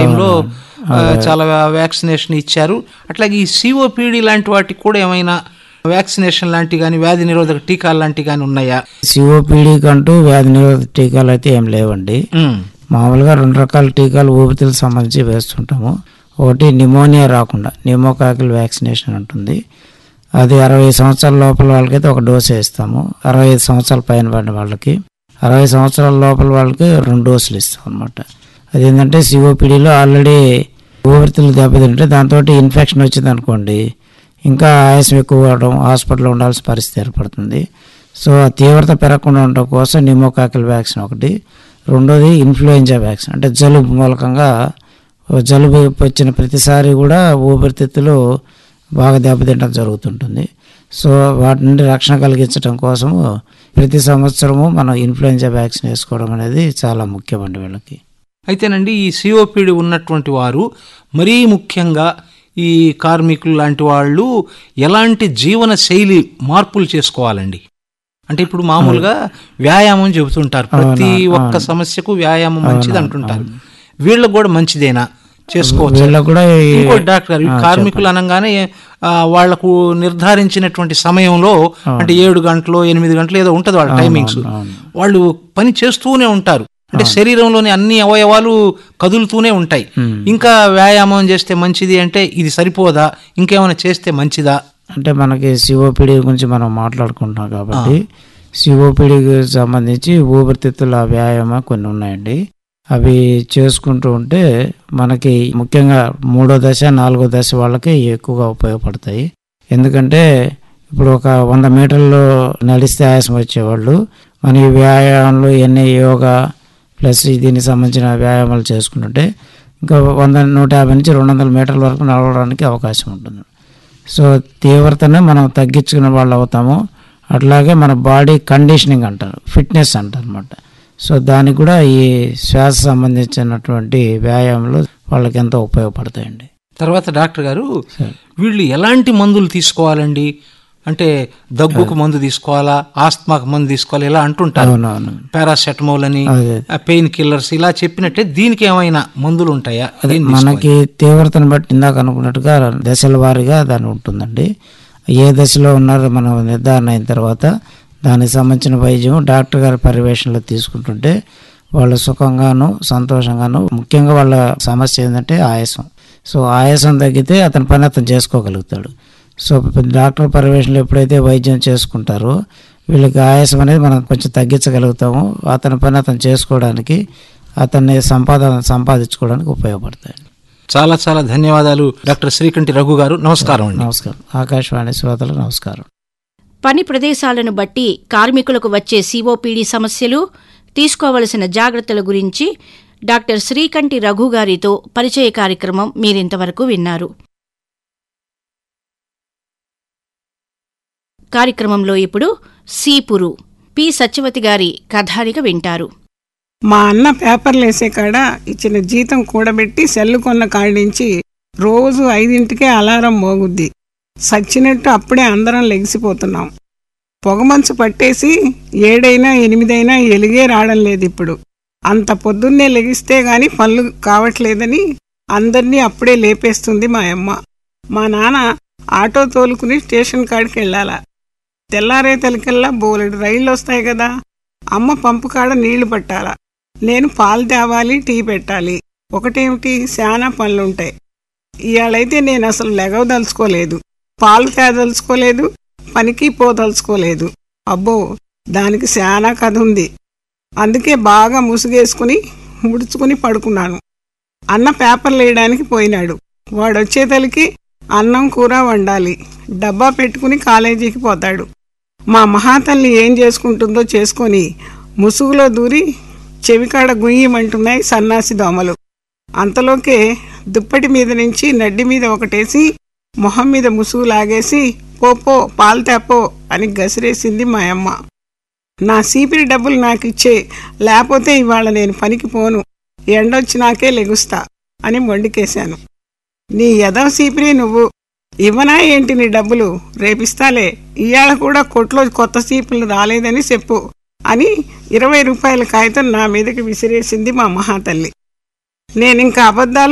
టైంలో చాలా వ్యాక్సినేషన్ ఇచ్చారు. అట్లాగే ఈ సిఓపిడి లాంటి వాటికి కూడా ఏమైనా వ్యాక్సినేషన్ లాంటివి కానీ వ్యాధి నిరోధక టీకాలు లాంటివి కానీ ఉన్నాయా? సిఓపిడి కంటూ వ్యాధి నిరోధక టీకాలు అయితే ఏం లేవండి. మామూలుగా 2 రకాల టీకాలు ఊపిరితిత్తులకు సంబంధించి వేస్తుంటాము. ఒకటి నిమోనియా రాకుండా న్యూమోకాకల్ వ్యాక్సినేషన్ ఉంటుంది. అది 60 సంవత్సరాల లోపల వాళ్ళకైతే ఒక డోసు వేస్తాము. 65 సంవత్సరాల పైన పడిన వాళ్ళకి, 60 సంవత్సరాల లోపల వాళ్ళకి 2 డోసులు ఇస్తాం అనమాట. అదేంటంటే సిఓపిడిలో ఆల్రెడీ ఊపిరితిత్తులు దెబ్బతింటే దాంతో ఇన్ఫెక్షన్ వచ్చింది అనుకోండి, ఇంకా ఆయాసం ఎక్కువ అవడం, హాస్పిటల్లో ఉండాల్సిన పరిస్థితి ఏర్పడుతుంది. సో ఆ తీవ్రత పెరగకుండా ఉండడం కోసం న్యూమోకాకల్ వ్యాక్సిన్ ఒకటి. రెండోది ఇన్ఫ్లుయెంజా వ్యాక్సిన్, అంటే జలుబు మూలకంగా జలుబు వచ్చిన ప్రతిసారి కూడా ఊపిరితిత్తులు బాగా దెబ్బతింటం జరుగుతుంటుంది. సో వాటి నుండి రక్షణ కలిగించడం కోసము ప్రతి సంవత్సరము మనం ఇన్ఫ్లుయెంజా వ్యాక్సిన్ వేసుకోవడం అనేది చాలా ముఖ్యమండి వీళ్ళకి. అయితేనండి ఈ సిఓపిడి ఉన్నటువంటి వారు మరీ ముఖ్యంగా ఈ కార్మికులు లాంటి వాళ్ళు ఎలాంటి జీవన శైలి మార్పులు చేసుకోవాలండి? అంటే ఇప్పుడు మామూలుగా వ్యాయామం చెబుతుంటారు, ప్రతి ఒక్క సమస్యకు వ్యాయామం మంచిది అంటుంటారు. వీళ్ళకు కూడా మంచిదేనా చేసుకోవచ్చు? ఇంకోటి డాక్టర్ గారు, కార్మికులు అనగానే వాళ్లకు నిర్ధారించినటువంటి సమయంలో అంటే 7 గంటలు 8 గంటలు ఏదో ఉంటుంది వాళ్ళ టైమింగ్స్, వాళ్ళు పని చేస్తూనే ఉంటారు. అంటే శరీరంలోని అన్ని అవయవాలు కదులుతూనే ఉంటాయి. ఇంకా వ్యాయామం చేస్తే మంచిది అంటే ఇది సరిపోదా, ఇంకేమైనా చేస్తే మంచిదా? అంటే మనకి సిఓపిడి గురించి మనం మాట్లాడుకుంటున్నాం కాబట్టి సిఓపిడికి సంబంధించి ఊపిరితిత్తుల వ్యాయామం కొన్ని ఉన్నాయండి. అవి చేసుకుంటూ ఉంటే మనకి ముఖ్యంగా 3వ దశ 4వ దశ వాళ్ళకి ఎక్కువగా ఉపయోగపడతాయి. ఎందుకంటే ఇప్పుడు ఒక 100 మీటర్లు నడిస్తే ఆయాసం వచ్చేవాళ్ళు మన ఈ వ్యాయామంలో ఎన్ని యోగా ప్లస్ దీనికి సంబంధించిన వ్యాయామాలు చేసుకుంటుంటే ఇంకా 150 నుంచి 200 మీటర్ల వరకు నడవడానికి అవకాశం ఉంటుంది. సో తీవ్రతను మనం తగ్గించుకునే వాళ్ళు అవుతాము. అట్లాగే మన బాడీ కండిషనింగ్ అంటారు, ఫిట్నెస్ అంటారు అనమాట. సో దానికి కూడా ఈ శ్వాస సంబంధించినటువంటి వ్యాయామాలు వాళ్ళకి ఎంతో ఉపయోగపడతాయండి. తర్వాత డాక్టర్ గారు, వీళ్ళు ఎలాంటి మందులు తీసుకోవాలండి? అంటే దగ్గుకు మందు తీసుకోవాలా, ఆస్తమాకు మందు తీసుకోవాలి ఇలా అంటుంటారు. పారాసెటమాల్ అని, పెయిన్ కిల్లర్స్ ఇలా చెప్పినట్టే దీనికి ఏమైనా మందులు ఉంటాయా? మనకి తీవ్రతను బట్టి ఇందాక అనుకున్నట్టుగా దశల వారీగా దాని ఉంటుందండి. ఏ దశలో ఉన్నారో మనం నిర్ధారణ అయిన తర్వాత దానికి సంబంధించిన వైద్యం డాక్టర్ గారి పర్యవేక్షణలో తీసుకుంటుంటే వాళ్ళు సుఖంగాను సంతోషంగాను, ముఖ్యంగా వాళ్ళ సమస్య ఏంటంటే ఆయాసం. సో ఆయాసం తగ్గితే అతని పని అతను చేసుకోగలుగుతాడు. సో డాక్టర్ పర్యవేక్షణలో ఎప్పుడైతే వైద్యం చేసుకుంటారో వీళ్ళకి ఆయాసం అనేది మనం కొంచెం తగ్గించగలుగుతాము. అతని పని అతను చేసుకోవడానికి, అతన్ని సంపాదించుకోవడానికి ఉపయోగపడతాయి. చాలా చాలా ధన్యవాదాలు డాక్టర్ శ్రీకంఠి రఘు గారు. నమస్కారం అండి. నమస్కారం. ఆకాశవాణి శ్రోతలకు నమస్కారం. పని ప్రదేశాలను బట్టి కార్మికులకు వచ్చే సిఓపిడి సమస్యలు, తీసుకోవలసిన జాగ్రత్తల గురించి డాక్టర్ శ్రీకంఠి రఘు గారితో పరిచయ కార్యక్రమం మీరింతవరకు విన్నారు. కార్యక్రమంలో ఇప్పుడు సీపురు పి సత్యవతి గారి కథానిక వింటారు. మా అన్న పేపర్లు వేసే కాడ ఇచ్చిన జీతం కూడబెట్టి సెల్లు కొన్న కాడి నుంచి రోజు 5ంటికే అలారం మోగుద్ది. సచ్చినట్టు అప్పుడే అందరం లెగిసిపోతున్నాం. పొగమంచు పట్టేసి 7 అయినా 8 అయినా ఎలిగే రావడం లేదు. ఇప్పుడు అంత పొద్దున్నే లెగిస్తే గాని పనులు కావట్లేదని అందరినీ అప్పుడే లేపేస్తుంది మా అమ్మ. మా నాన్న ఆటో తోలుకుని స్టేషన్ కాడికి వెళ్ళాలా. తెల్లారే తలకల్లా బోలెడు రైళ్ళు వస్తాయి కదా. అమ్మ పంపు కాడ నీళ్లు పట్టాలా, నేను పాలు తేవాలి, టీ పెట్టాలి. ఒకటేమిటి శానా పనులుంటాయి. ఇవాళైతే నేను అసలు లెగవదలుచుకోలేదు, పాలు తేదలుచుకోలేదు, పనికి పోదలుచుకోలేదు. అబ్బో దానికి శానా కథ ఉంది. అందుకే బాగా ముసుగేసుకుని ముడుచుకుని పడుకున్నాను. అన్న పేపర్లు వేయడానికి పోయినాడు. వాడొచ్చేతలికి అన్నం కూర వండాలి, డబ్బా పెట్టుకుని కాలేజీకి పోతాడు. మా మహాతల్లి ఏం చేసుకుంటుందో చేసుకొని ముసుగులో దూరి చెవికాడ గుయ్యమంటున్నాయి సన్నాసి దోమలు. అంతలోకే దుప్పటి మీద నుంచి నడ్డి మీద ఒకటేసి మొహం మీద ముసుగు లాగేసి పోపో పాలు తేపో అని గసిరేసింది మా అమ్మ. నా సీపిరి డబ్బులు నాకిచ్చే, లేకపోతే ఇవాళ నేను పనికి పోను, ఎండొచ్చినాకే లెగుస్తా అని మొండికేశాను. నీ ఎదవ సీపిరి, నువ్వు ఇవ్వనా ఏంటి నీ డబ్బులు? రేపిస్తాలే, ఇవాళ కూడా కొట్లో కొత్త సీపులు రాలేదని చెప్పు అని 20 రూపాయల కాగితం నా మీదకి విసిరేసింది మా మహాతల్లి. నేనింక అబద్ధాలు